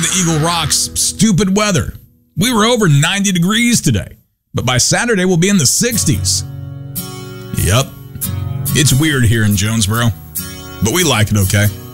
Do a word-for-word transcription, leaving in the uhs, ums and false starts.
the Eagle Rock's stupid weather. We were over ninety degrees today, but by Saturday we'll be in the sixties. Yep, it's weird here in Jonesboro, but we like it okay.